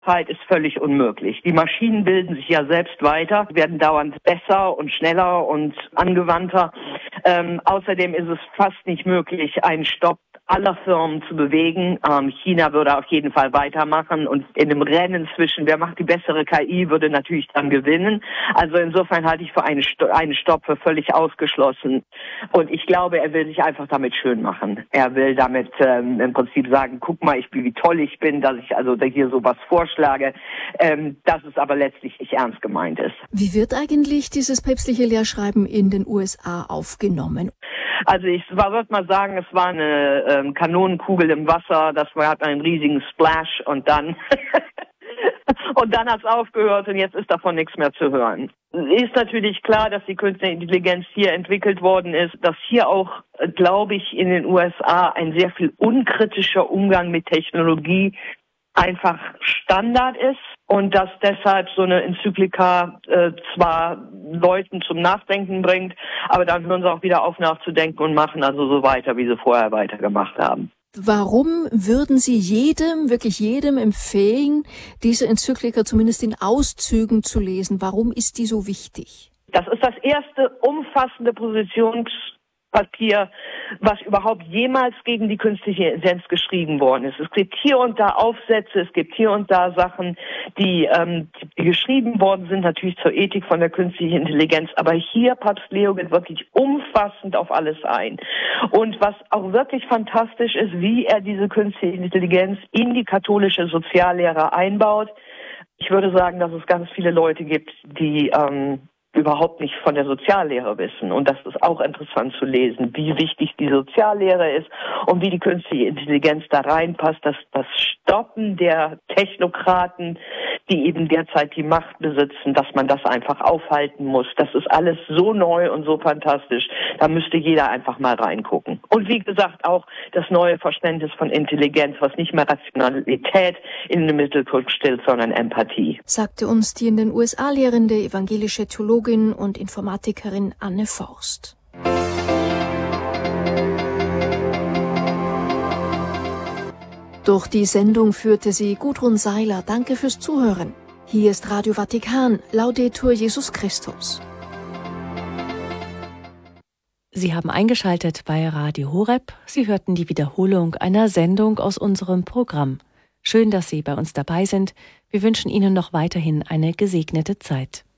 Zeit ist völlig unmöglich. Die Maschinen bilden sich ja selbst weiter, werden dauernd besser und schneller und angewandter. Außerdem ist es fast nicht möglich, einen Stopp aller Firmen zu bewegen. China würde auf jeden Fall weitermachen und in dem Rennen zwischen, wer macht die bessere KI, würde natürlich dann gewinnen. Also insofern halte ich für einen Stopp für völlig ausgeschlossen. Und ich glaube, er will sich einfach damit schön machen. Er will damit im Prinzip sagen, guck mal, wie toll ich bin, dass ich also hier sowas vorschlage, dass es aber letztlich nicht ernst gemeint ist. Wie wird eigentlich dieses päpstliche Lehrschreiben in den USA aufgenommen? Also ich würde mal sagen, es war eine Kanonenkugel im Wasser, das hat einen riesigen Splash und dann und dann hat es aufgehört und jetzt ist davon nichts mehr zu hören. Ist natürlich klar, dass die künstliche Intelligenz hier entwickelt worden ist, dass hier auch, glaube ich, in den USA ein sehr viel unkritischer Umgang mit Technologie einfach Standard ist und dass deshalb so eine Enzyklika zwar Leuten zum Nachdenken bringt, aber dann hören sie auch wieder auf nachzudenken und machen also so weiter, wie sie vorher weitergemacht haben. Warum würden Sie wirklich jedem empfehlen, diese Enzyklika zumindest in Auszügen zu lesen? Warum ist die so wichtig? Das ist das erste umfassende Positionspapier, was überhaupt jemals gegen die künstliche Intelligenz geschrieben worden ist. Es gibt hier und da Aufsätze, es gibt hier und da Sachen, die geschrieben worden sind, natürlich zur Ethik von der künstlichen Intelligenz. Aber hier, Papst Leo geht wirklich umfassend auf alles ein. Und was auch wirklich fantastisch ist, wie er diese künstliche Intelligenz in die katholische Soziallehre einbaut. Ich würde sagen, dass es ganz viele Leute gibt, die überhaupt nicht von der Soziallehre wissen. Und das ist auch interessant zu lesen, wie wichtig die Soziallehre ist und wie die künstliche Intelligenz da reinpasst, dass das Stoppen der Technokraten, die eben derzeit die Macht besitzen, dass man das einfach aufhalten muss. Das ist alles so neu und so fantastisch. Da müsste jeder einfach mal reingucken. Und wie gesagt, auch das neue Verständnis von Intelligenz, was nicht mehr Rationalität in den Mittelpunkt stellt, sondern Empathie. Sagte uns die in den USA lehrende evangelische Theologin und Informatikerin Anne Forst. Durch die Sendung führte sie Gudrun Seiler. Danke fürs Zuhören. Hier ist Radio Vatikan. Laudetur Jesus Christus. Sie haben eingeschaltet bei Radio Horeb. Sie hörten die Wiederholung einer Sendung aus unserem Programm. Schön, dass Sie bei uns dabei sind. Wir wünschen Ihnen noch weiterhin eine gesegnete Zeit.